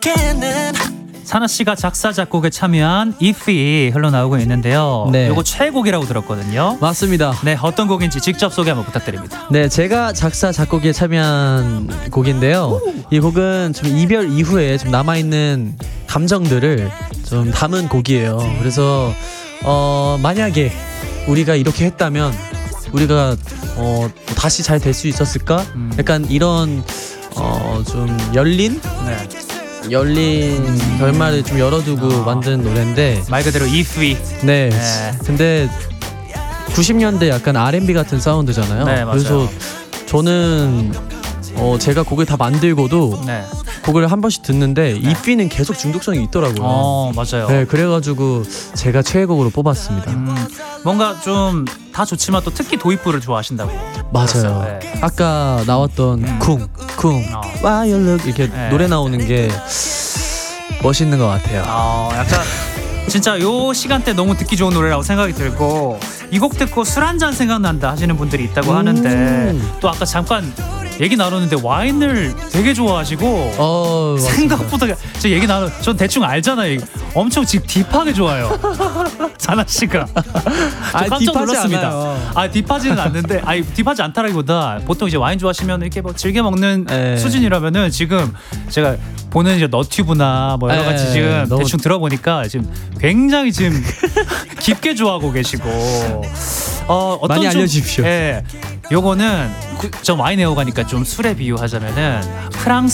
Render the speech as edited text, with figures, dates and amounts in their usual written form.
사나 씨가 작사 작곡에 참여한 If이 흘러나오고 있는데요. 네. 이거 최애곡이라고 들었거든요. 맞습니다. 네, 어떤 곡인지 직접 소개 한번 부탁드립니다. 네, 제가 작사 작곡에 참여한 곡인데요. 이 곡은 좀 이별 이후에 좀 남아있는 감정들을 좀 담은 곡이에요. 그래서 만약에 우리가 이렇게 했다면 우리가 다시 잘 될 수 있었을까? 약간 이런 좀 열린 결말을 좀 열어두고 만든 노래인데 말 그대로 If이. 네. 네. 근데 90년대 약간 R&B 같은 사운드잖아요. 네, 맞아요. 그래서 저는 제가 곡을 다 만들고도 네. 곡을 한 번씩 듣는데 이피는 계속 중독성이 있더라고요. 맞아요. 네, 그래가지고 제가 최애곡으로 뽑았습니다. 뭔가 좀 다 좋지만 또 특히 도입부를 좋아하신다고. 맞아요. 들었어요. 네. 아까 나왔던 쿵 Why you look 이렇게 네. 노래 나오는 게 멋있는 것 같아요. 약간 진짜 요 시간대 너무 듣기 좋은 노래라고 생각이 들고 이 곡 듣고 술 한잔 생각난다 하시는 분들이 있다고 하는데 또 아까 잠깐 얘기 나눴는데 와인을 되게 좋아하시고 생각보다 저 얘기 전 대충 알잖아요. 엄청 지금 딥하게 좋아요. 사나 씨가. 저 깜짝 놀랐습니다. 딥하지는 않는데, 딥하지 않다라기보다 보통 이제 와인 좋아하시면 이렇게 뭐 즐겨 먹는 수준이라면은 지금 제가 보는 이제 너튜브나 뭐 여러 가지 지금 대충 들어보니까 지금 굉장히 지금 깊게 좋아하고 계시고 어떤 많이 알려주십시오. 요거는 저 와인 애호가니까 좀 술에 비유하자면은